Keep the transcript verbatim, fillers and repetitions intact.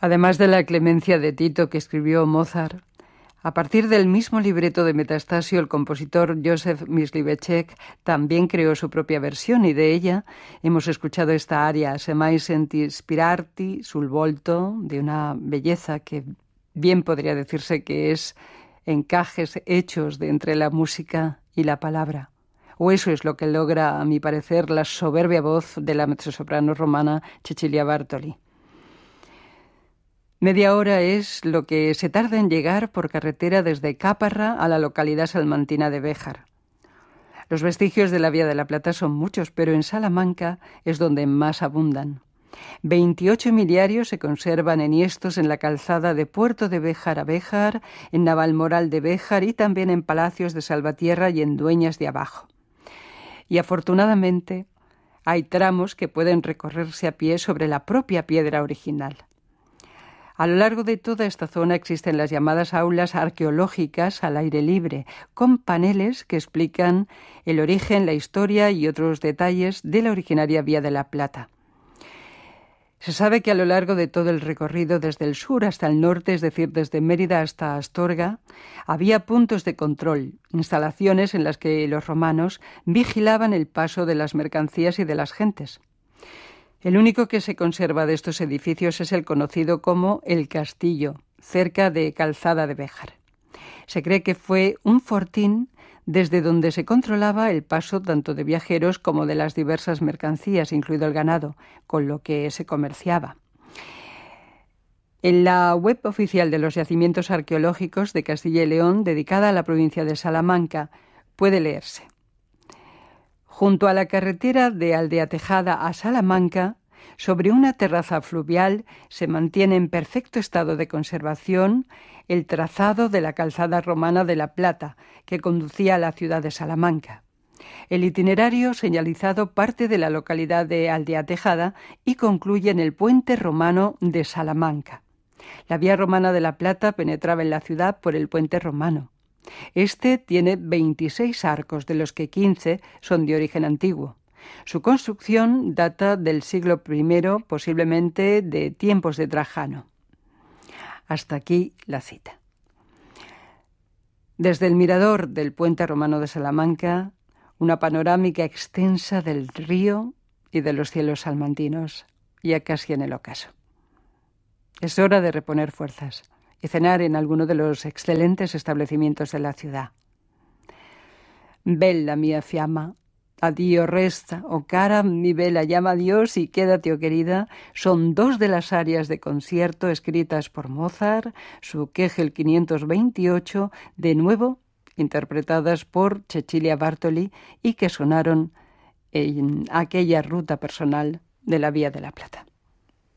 Además de la Clemencia de Tito que escribió Mozart, a partir del mismo libreto de Metastasio, el compositor Józef Mysliveček también creó su propia versión y de ella hemos escuchado esta aria, Se mai senti spirarti sul volto, de una belleza que bien podría decirse que es encajes hechos de entre la música y la palabra. O eso es lo que logra, a mi parecer, la soberbia voz de la mezzosoprano romana Cecilia Bartoli. Media hora es lo que se tarda en llegar por carretera desde Caparra a la localidad salmantina de Béjar. Los vestigios de la Vía de la Plata son muchos, pero en Salamanca es donde más abundan. veintiocho miliarios se conservan enhiestos en la calzada de Puerto de Béjar a Béjar, en Navalmoral de Béjar y también en palacios de Salvatierra y en Dueñas de Abajo. Y afortunadamente hay tramos que pueden recorrerse a pie sobre la propia piedra original. A lo largo de toda esta zona existen las llamadas aulas arqueológicas al aire libre, con paneles que explican el origen, la historia y otros detalles de la originaria Vía de la Plata. Se sabe que a lo largo de todo el recorrido, desde el sur hasta el norte, es decir, desde Mérida hasta Astorga, había puntos de control, instalaciones en las que los romanos vigilaban el paso de las mercancías y de las gentes. El único que se conserva de estos edificios es el conocido como El Castillo, cerca de Calzada de Béjar. Se cree que fue un fortín desde donde se controlaba el paso tanto de viajeros como de las diversas mercancías, incluido el ganado, con lo que se comerciaba. En la web oficial de los yacimientos arqueológicos de Castilla y León, dedicada a la provincia de Salamanca, puede leerse: junto a la carretera de Aldeatejada a Salamanca, sobre una terraza fluvial, se mantiene en perfecto estado de conservación el trazado de la calzada romana de la Plata, que conducía a la ciudad de Salamanca. El itinerario señalizado parte de la localidad de Aldeatejada y concluye en el puente romano de Salamanca. La vía romana de la Plata penetraba en la ciudad por el puente romano. Este tiene veintiséis arcos, de los que quince son de origen antiguo. Su construcción data del siglo primero, posiblemente de tiempos de Trajano. Hasta aquí la cita. Desde el mirador del puente romano de Salamanca, una panorámica extensa del río y de los cielos salmantinos, ya casi en el ocaso. Es hora de reponer fuerzas y cenar en alguno de los excelentes establecimientos de la ciudad. Bella mia fiamma, addio resta, o cara mi bella, llama a Dios y quédate, oh querida, son dos de las arias de concierto escritas por Mozart, su Kegel quinientos veintiocho, de nuevo interpretadas por Cecilia Bartoli y que sonaron en aquella ruta personal de la Vía de la Plata.